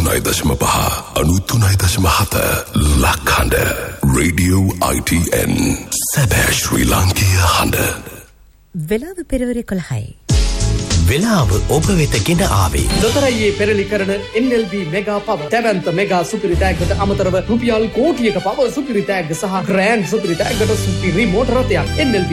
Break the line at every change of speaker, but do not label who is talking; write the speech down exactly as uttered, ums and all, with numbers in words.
අනුතුනයි දශම පහ අනුතුනයි දශම හත ලක්හඬ රේඩියෝ I T N සැබෑ ශ්‍රී ලාංකීය හඬ.
වෙලාව පෙරවර කොළහයි.
වෙලාව ඔබ වෙත ගෙන ආවේ
දොතරයියේ පෙරලි කරන N L B මෙගා පව දැවැන්ත මෙගා සුපිරි තෑග්ගට අමතරව රුපියල් කෝටියක පව සුපිරි තෑග්ග සහ ග්‍රෑන්ඩ් සුපිරි තෑග්ගට සුපිරි මෝටර රථයක් N L B